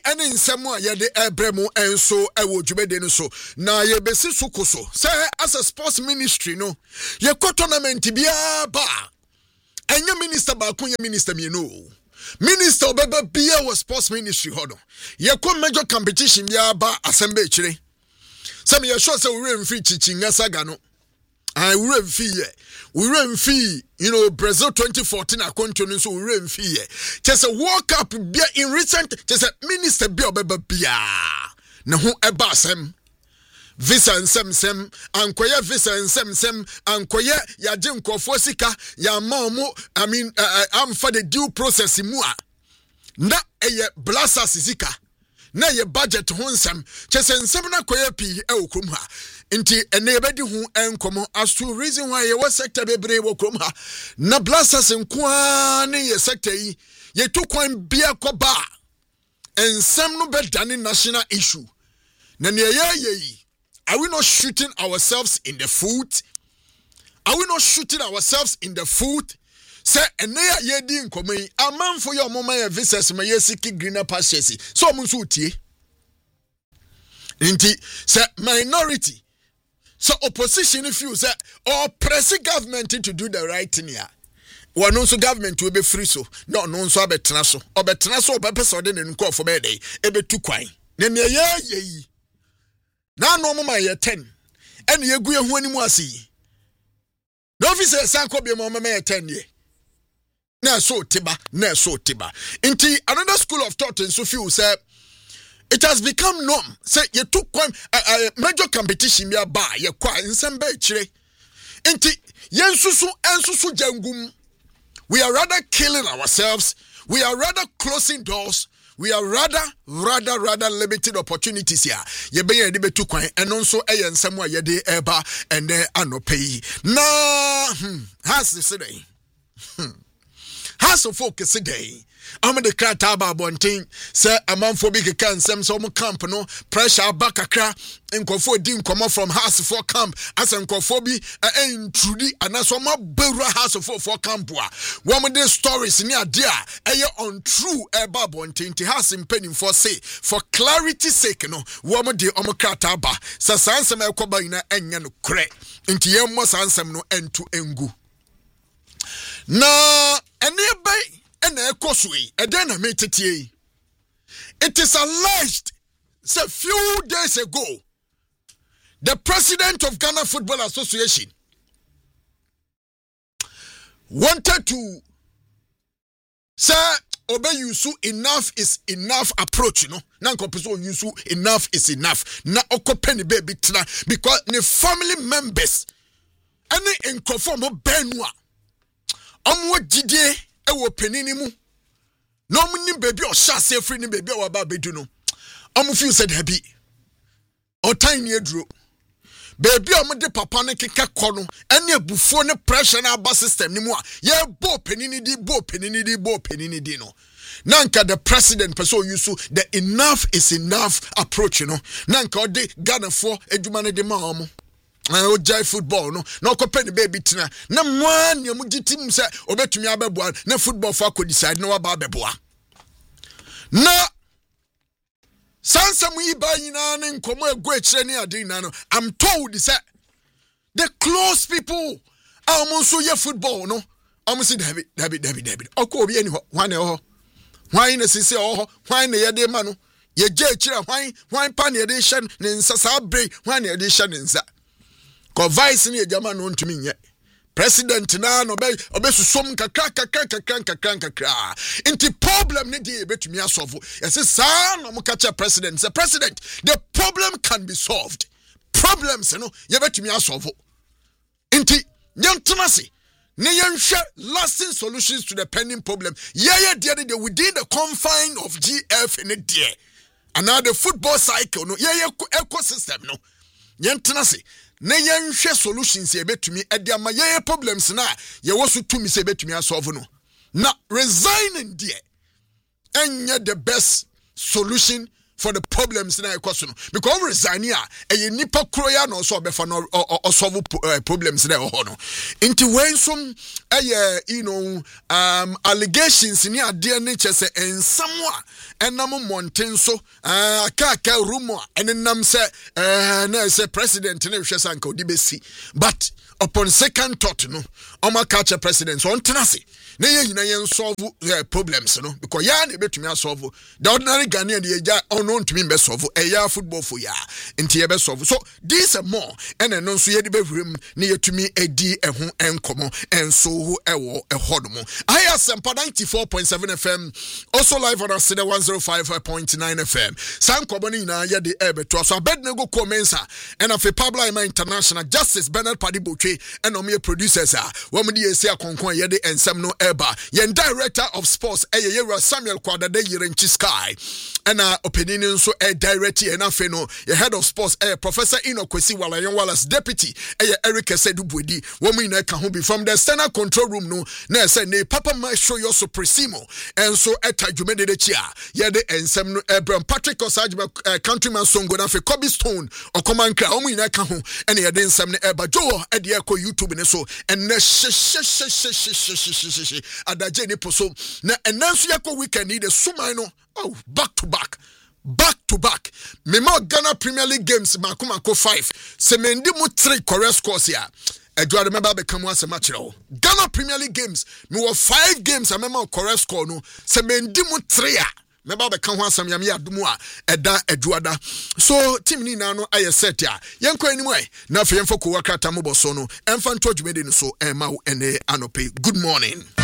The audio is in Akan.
ene nsɛm a yɛde ebremu enso ewo dwumede no so na yɛbesi sukoso sɛ as a sports ministry no yɛkɔ tournament bia ba enye minister ba ko ye minister mienu minister obeba bia was sports ministry hodo yɛkɔ major competition bia ba asembe chire sɛ me yɛhwɛ sɛ we remfi chichinga saga no we remfi Brazil 2014 akonto no so we remfi ye just a World Cup bia in recent just a minister bia obeba bia na ho eba asem visa nsem ankoye visa nsem ankoye yaje nkofo sika ya maomo amfa the due process mu a na eye blasters sika na ye budget ho nsem chese nsem na koye pi e okrom ha nti ene yebedi ho enkomo as to reason why ye was sector bebre okrom ha na blasters nkoa ne ye sector yi ye to kwan bia koba ensem no bedane national issue na ne ye are we not shooting ourselves in the foot? Are we not shooting ourselves in the foot? Say eneya yedi nkomai amanfo ye omoma ye visas ma yesiki greener pastures so omunso tie nti say minority so opposition feel say or press government to do the right thing ya wano so government will be free so no nso abetena so obepese ode ne nkofo be dey ebetu kwan ne ye na no mama ye 10 ene yegu ye ho animu ase no officer sanko bi mama ye 10 ye na so tiba inti another school of thought in so feel say it has become norm say you took major competition ya ba ye kwa nsem ba chire inti yensusu jangum we are rather killing ourselves, we are rather closing doors, we are rather limited opportunities here. Ye be ye de betu kwan eno nso eye nsem a ye de eba ene anopai na has today has of focus today I'm the crata ba bontin say amanfo bi keka nsem so mo camp no pressure back akra nkofo di nkomo from house for camp as nkofo bi intrudi anaso ma bewura house for camp a wo mo the stories ni ade a eye untrue e ba bontin ti house mpanin for say for clarity sake no wo mo de omo crata ba sa sansem ekoba ina enye no kre nti ye mo sansem no entu engu na ene bay and ekosui edena metetie. It is alleged say few days ago the president of Ghana Football Association wanted to say obey yusu enough is enough approach na nkopeso yusu enough is enough na okopeni baby tina because the family members any nkofo mo benua omwo gide ewo penini mu no muni baby o sha se free ni baby o ba bedu no omu feel said happy o tiny eduro baby o de papa ne keka kɔ no ene abufo ne pressure na aba system ni mu a ye bo penini di no nanka the president person use the enough is enough approach nanka o de Ghana for adwuma ne de ma omo o jai football no okopɛ baby tina na mwan ya mugitim sɛ obetumi abeboa na football for ko decide na waba abeboa na sansam yi ba yina ne nkomo egu ekire ne ade na no I'm told say the close people almost ye football no almost David okọ obi ani ho hwan na ho hwan na sisi ho hwan na ye de ma no ye je ekire hwan pa na ye de hye ne nsa sa bre hwan na ye de hye ne nsa ko vice ni ejama no ntumi nye president na no be susom kakra inti problem ni dey betumi asolve yes sa no mo catch president say president the problem can be solved problems no ye betumi asolve inti nyantenase ne yenhwe lasting solutions to the pending problem ye dey within the confine of GF in there and now the football cycle no ye ecosystem no nyantenase ne yenhwe solutions ye betumi ede ama ye problems na ye wosu tumi se betumi asolve no na resigning there enye the best solution for the problems na ekoso no because resign a eye nipa kro ya no so obefa no solve problems na ho no nti wensom eye allegations ni ade ne chese ensamwa enam monten so aka rumor enam se na se president na hwe sanka odibesi but upon second thought no oma catch a president so on tenase na yen solve problems no because ya na betumi solve the ordinary Ghanaian dey ja on to me be solve ya football for ya nti ye be solve so this and more and no nso ye de be hwem na yetumi edi eho enkomo enso ewo ehodomo I Asempa 94.7 FM also live on Asida 105.9 FM sankobo ni na ye de ebeto so Abednego Komensa and of Pablo Ima International Justice Bernard Padibotwe and omi producers wo mo de yesi akonkon ye de ensem no eba yen director of sports Yera Samuel Kwadade Yirenchi Sky and opinion so director and afeno ye head of sports Professor Inokwesi Walayon Wallace deputy Eric Esedubwedi wo mo ina ka ho be from the external control room no na say ne papa ma show your supremo and so etajumede de chia ye de ensem no Abraham Patrick Osajba countryman songo na fe Kobe Stone okomankra wo mo ina ka ho and ye de ensem no eba jo e de ko YouTube ne so and adaje ni poso na enanso yakọ weekend ni de sumai no back to back me ma Ghana Premier League games makomako 5 se mendi mu 3 correct scores ya Edward member become once a match now Ghana Premier League games me were 5 games I member correct score no se mendi mu 3 member become once am ya adumu a eda Edward so team ni na no aye set ya yenko animu na fe yemfo ko wakata mo boso no emfa nto dwumede no so ema wo ene anope good morning.